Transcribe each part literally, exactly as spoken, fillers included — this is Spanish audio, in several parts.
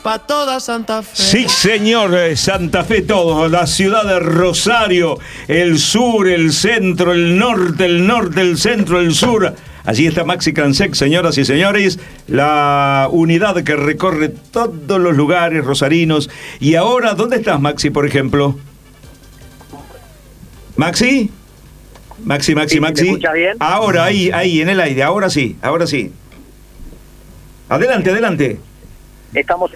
pa' toda Santa Fe. Sí, señor, eh, Santa Fe todo, la ciudad de Rosario, el sur, el centro, el norte, el norte, el centro, el sur. Allí está Maxi Cransec, señoras y señores, la unidad que recorre todos los lugares rosarinos. Y ahora, ¿dónde estás, Maxi, por ejemplo? ¿Maxi? Maxi, Maxi, Sí, Maxi. ¿me escuchas bien? Ahora, ahí, ahí, en el aire, ahora sí, ahora sí. Adelante, adelante. Estamos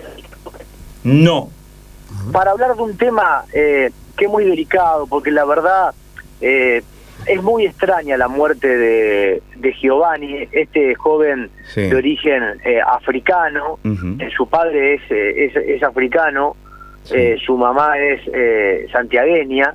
No. para hablar de un tema eh, que es muy delicado, porque la verdad eh, es muy extraña la muerte de, de Giovanni, este joven Sí. de origen eh, africano. Uh-huh. Eh, su padre es, eh, es, es africano, Sí. eh, su mamá es eh, santiagueña,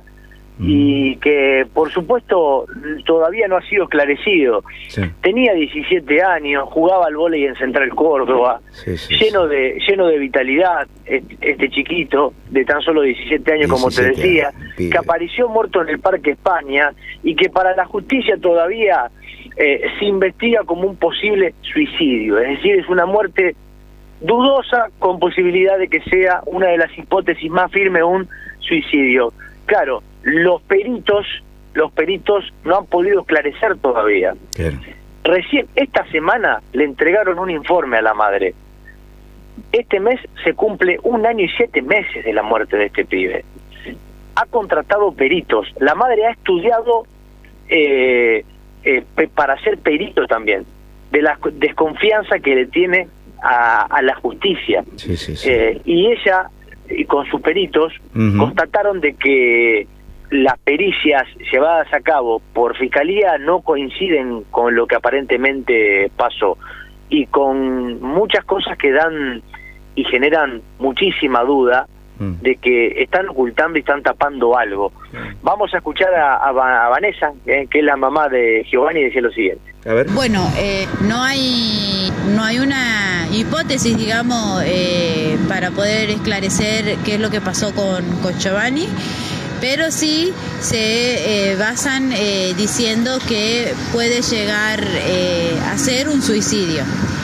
y que por supuesto todavía no ha sido esclarecido. Sí. Tenía diecisiete años, jugaba al vóley en Central Córdoba, Sí, sí, lleno sí. de lleno de vitalidad, este, este chiquito de tan solo diecisiete años, como te diecisiete decía, años, pibe. que apareció muerto en el Parque España y que para la justicia todavía eh, se investiga como un posible suicidio, es decir, es una muerte dudosa con posibilidad de que sea una de las hipótesis más firmes, un suicidio. Claro, los peritos, los peritos no han podido esclarecer todavía. Claro. Recién esta semana le entregaron un informe a la madre. Este mes se cumple un año y siete meses de la muerte de este pibe. Ha contratado peritos. La madre ha estudiado eh, eh, pe- para ser perito también, de la desconfianza que le tiene a, a la justicia. Sí, sí, sí. Eh, y ella, y con sus peritos, Ujú. constataron de que las pericias llevadas a cabo por fiscalía no coinciden con lo que aparentemente pasó, y con muchas cosas que dan y generan muchísima duda Mm. de que están ocultando y están tapando algo. Vamos a escuchar a, a, Va- a Vanessa, eh, que es la mamá de Giovanni, y decía lo siguiente. A ver. Bueno, eh, no hay no hay una hipótesis, digamos, eh, para poder esclarecer qué es lo que pasó con, con Giovanni, pero sí se eh, basan eh, diciendo que puede llegar eh, a ser un suicidio.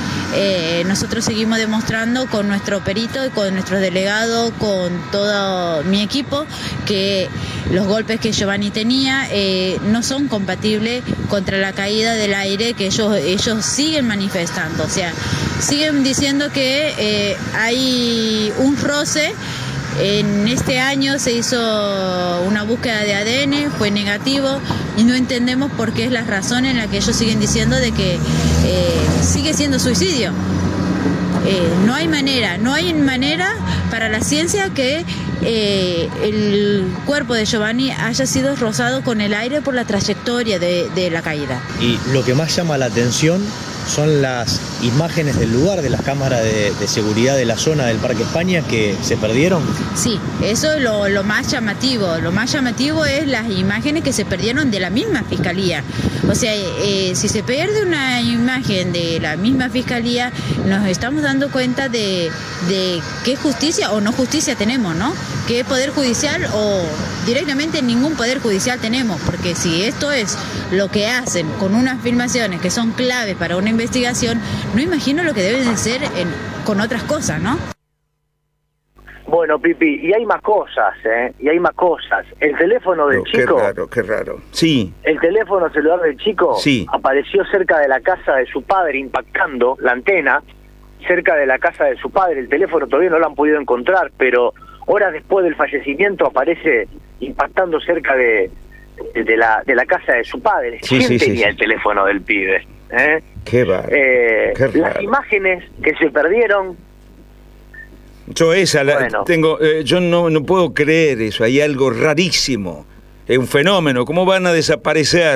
Eh, nosotros seguimos demostrando con nuestro perito y con nuestros delegados, con todo mi equipo, que los golpes que Giovanni tenía eh, no son compatibles contra la caída del aire que ellos, ellos siguen manifestando. O sea, siguen diciendo que eh, hay un roce. En este año se hizo una búsqueda de A D N, fue negativo, y no entendemos por qué es la razón en la que ellos siguen diciendo de que eh, sigue siendo suicidio. Eh, no hay manera, no hay manera para la ciencia que eh, el cuerpo de Giovanni haya sido rozado con el aire por la trayectoria de, de la caída. Y lo que más llama la atención son las imágenes del lugar, de las cámaras de, de seguridad de la zona del Parque España que se perdieron. Sí, eso es lo, lo más llamativo. Lo más llamativo es las imágenes que se perdieron de la misma fiscalía. O sea, eh, si se pierde una imagen de la misma fiscalía, nos estamos dando cuenta de, de qué justicia o no justicia tenemos, ¿no? ¿Qué poder judicial o directamente ningún poder judicial tenemos? Porque si esto es lo que hacen con unas filmaciones que son claves para una investigación, no imagino lo que deben de ser en, con otras cosas, ¿no? Bueno, Pipi, y hay más cosas, ¿eh? Y hay más cosas. El teléfono del Oh, qué chico, raro, qué raro. Sí. el teléfono celular del chico Sí. apareció cerca de la casa de su padre, impactando la antena cerca de la casa de su padre. El teléfono todavía no lo han podido encontrar, pero horas después del fallecimiento aparece impactando cerca de, de, la, de la casa de su padre. Sí, ¿Quién sí, sí, tenía sí. el teléfono del pibe? ¿Eh? Qué bárbaro. Eh, Qué las raro. imágenes que se perdieron. Yo esa la Bueno. tengo, eh, yo no, no puedo creer eso, hay algo rarísimo, es un fenómeno, ¿cómo van a desaparecer?